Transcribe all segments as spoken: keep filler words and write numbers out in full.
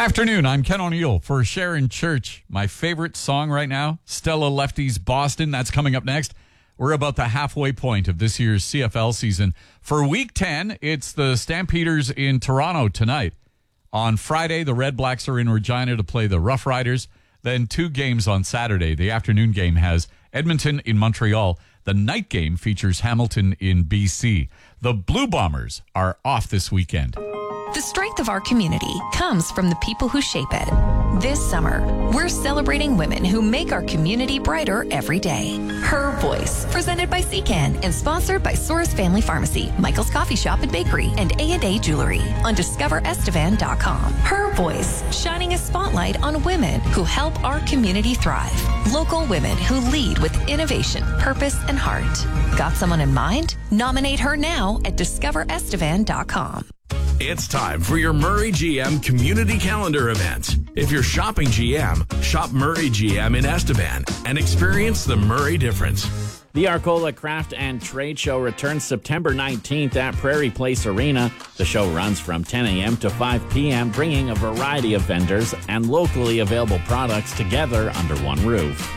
Afternoon, I'm Ken O'Neill for Sharon Church. My favorite song right now, Stella Lefty's Boston. That's coming up next. We're about the halfway point of this year's C F L season. For week ten, it's the Stampeders in Toronto tonight. On Friday, the Red Blacks are in Regina to play the Rough Riders. Then two games on Saturday. The afternoon game has Edmonton in Montreal. The night game features Hamilton in B C. The Blue Bombers are off this weekend. The strength of our community comes from the people who shape it. This summer, we're celebrating women who make our community brighter every day. Her Voice, presented by C C A N and sponsored by Soros Family Pharmacy, Michael's Coffee Shop and Bakery, and A and A Jewelry on discover estevan dot com. Her Voice, shining a spotlight on women who help our community thrive. Local women who lead with innovation, purpose, and heart. Got someone in mind? Nominate her now at discover estevan dot com. It's time for your Murray G M Community Calendar event. If you're shopping G M, shop Murray G M in Estevan and experience the Murray difference. The Arcola Craft and Trade Show returns September nineteenth at Prairie Place Arena. The show runs from ten a.m. to five p.m., bringing a variety of vendors and locally available products together under one roof.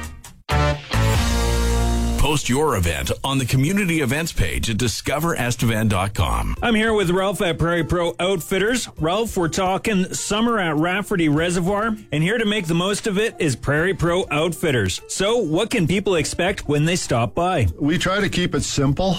Post your event on the community events page at discover estevan dot com. I'm here with Ralph at Prairie Pro Outfitters. Ralph, we're talking summer at Rafferty Reservoir, and here to make the most of it is Prairie Pro Outfitters. So what can people expect when they stop by? We try to keep it simple.